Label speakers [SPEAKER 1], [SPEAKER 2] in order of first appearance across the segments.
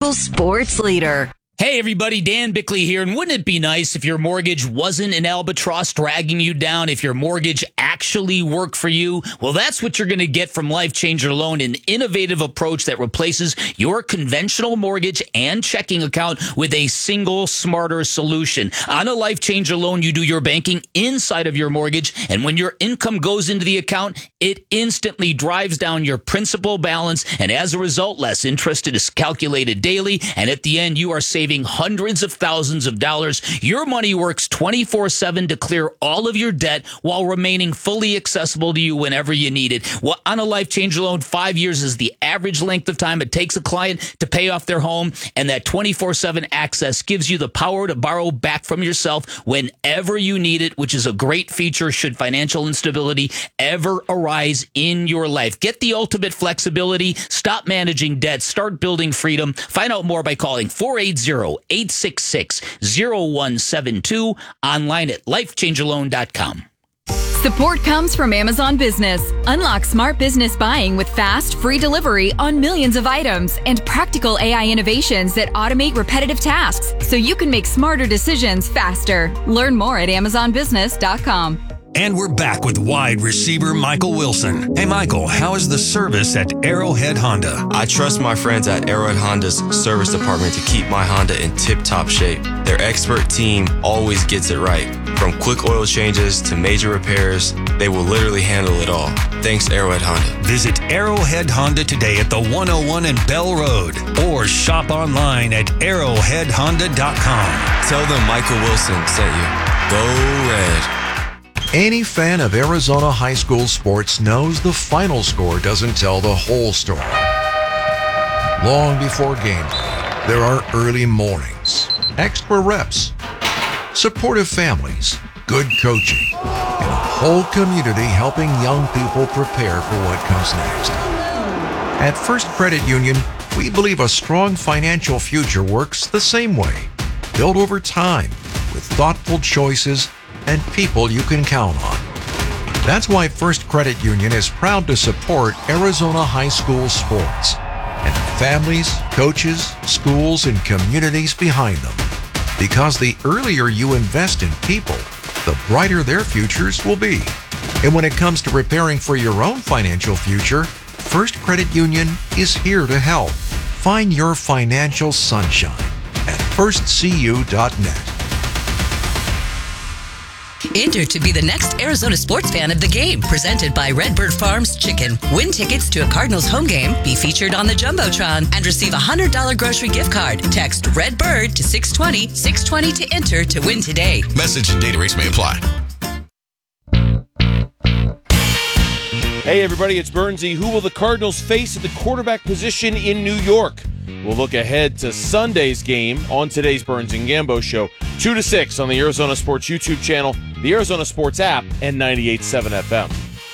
[SPEAKER 1] local sports leader.
[SPEAKER 2] Hey everybody, Dan Bickley here, and wouldn't it be nice if your mortgage wasn't an albatross dragging you down, if your mortgage actually worked for you? Well, that's what you're going to get from Life Changer Loan, an innovative approach that replaces your conventional mortgage and checking account with a single, smarter solution. On a Life Changer Loan, you do your banking inside of your mortgage, and when your income goes into the account, it instantly drives down your principal balance, and as a result, less interest is calculated daily, and at the end, you are saving hundreds of thousands of dollars. Your money works 24/7 to clear all of your debt while remaining fully accessible to you whenever you need it. Well, on a Life Changer Loan, 5 years is the average length of time it takes a client to pay off their home, and that 24/7 access gives you the power to borrow back from yourself whenever you need it, which is a great feature should financial instability ever arise in your life. Get the ultimate flexibility, stop managing debt, start building freedom. Find out more by calling 480-866-0172, online at lifechangerloan.com.
[SPEAKER 3] Support comes from Amazon Business. Unlock smart business buying with fast, free delivery on millions of items and practical AI innovations that automate repetitive tasks so you can make smarter decisions faster. Learn more at amazonbusiness.com.
[SPEAKER 4] And we're back with wide receiver Michael Wilson. Hey, Michael, how is the service at Arrowhead Honda?
[SPEAKER 5] I trust my friends at Arrowhead Honda's service department to keep my Honda in tip-top shape. Their expert team always gets it right. From quick oil changes to major repairs, they will literally handle it all. Thanks, Arrowhead Honda.
[SPEAKER 4] Visit Arrowhead Honda today at the 101 and Bell Road or shop online at arrowheadhonda.com.
[SPEAKER 5] Tell them Michael Wilson sent you. Go Red.
[SPEAKER 6] Any fan of Arizona high school sports knows the final score doesn't tell the whole story. Long before game day, there are early mornings, extra reps, supportive families, good coaching, and a whole community helping young people prepare for what comes next. At First Credit Union, we believe a strong financial future works the same way, built over time with thoughtful choices and people you can count on. That's why First Credit Union is proud to support Arizona high school sports and the families, coaches, schools, and communities behind them. Because the earlier you invest in people, the brighter their futures will be. And when it comes to preparing for your own financial future, First Credit Union is here to help. Find your financial sunshine at firstcu.net.
[SPEAKER 7] Enter to be the next Arizona sports fan of the game, presented by Redbird Farms Chicken. Win tickets to a Cardinals home game, be featured on the Jumbotron, and receive a $100 grocery gift card. Text Redbird to 620 to enter to win today.
[SPEAKER 8] Message and data rates may apply.
[SPEAKER 9] Hey everybody, it's Bernsey. Who will the Cardinals face at the quarterback position in New York? We'll look ahead to Sunday's game on today's Burns and Gambo show, 2 to 6 on the Arizona Sports YouTube channel, the Arizona Sports app, and 98.7 FM.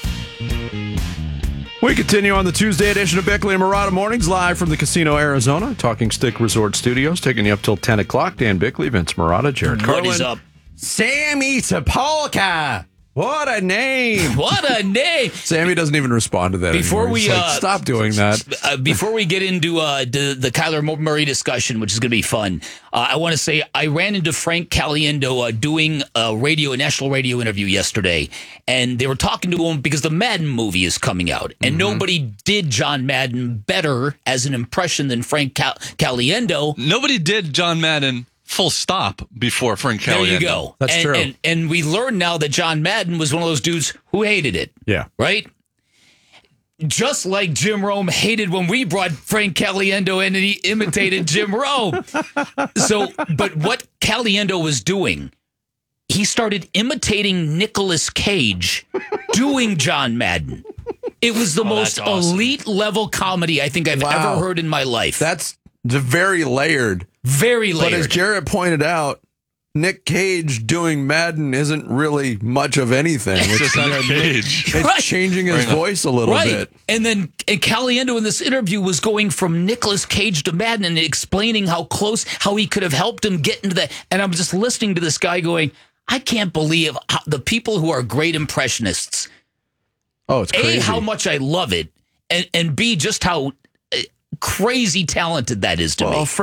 [SPEAKER 10] We continue on the Tuesday edition of Beckley and Murata Mornings, live from the Casino Arizona, Talking Stick Resort Studios, taking you up till 10 o'clock. Dan Bickley, Vince Murata, Jared Carlin.
[SPEAKER 2] What is up?
[SPEAKER 10] Sammy Topolka. What a name!
[SPEAKER 2] What a name!
[SPEAKER 10] Sammy doesn't even respond to that
[SPEAKER 2] Before
[SPEAKER 10] anymore.
[SPEAKER 2] we
[SPEAKER 10] He's like, stop doing that.
[SPEAKER 2] Before we get into the Kyler Murray discussion, which is going to be fun, I want to say I ran into Frank Caliendo doing a national radio interview yesterday, and they were talking to him because the Madden movie is coming out, and nobody did John Madden better as an impression than Frank Caliendo.
[SPEAKER 11] Nobody did John Madden full stop before Frank Caliendo.
[SPEAKER 2] There you go.
[SPEAKER 10] That's true.
[SPEAKER 2] And we learned now that John Madden was one of those dudes who hated it.
[SPEAKER 10] Yeah.
[SPEAKER 2] Right? Just like Jim Rome hated when we brought Frank Caliendo in and he imitated Jim Rome. But what Caliendo was doing, he started imitating Nicolas Cage doing John Madden. It was the most elite level comedy I think I've ever heard in my life.
[SPEAKER 10] That's very layered.
[SPEAKER 2] Very layered.
[SPEAKER 10] But as Jarrett pointed out, Nick Cage doing Madden isn't really much of anything.
[SPEAKER 11] It's just Nick Cage.
[SPEAKER 10] It's changing his voice a little bit.
[SPEAKER 2] And then Caliendo in this interview was going from Nicolas Cage to Madden and explaining how he could have helped him get into that. And I'm just listening to this guy going, I can't believe how the people who are great impressionists.
[SPEAKER 10] Oh, it's crazy.
[SPEAKER 2] A, how much I love it, and B, just how crazy talented that is to me.